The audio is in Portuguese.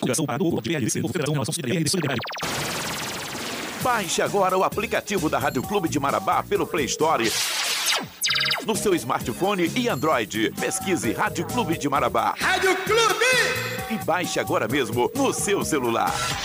Baixe agora o aplicativo da Rádio Clube de Marabá pelo Play Store no seu smartphone e Android. Pesquise Rádio Clube de Marabá. Rádio Clube! E baixe agora mesmo no seu celular.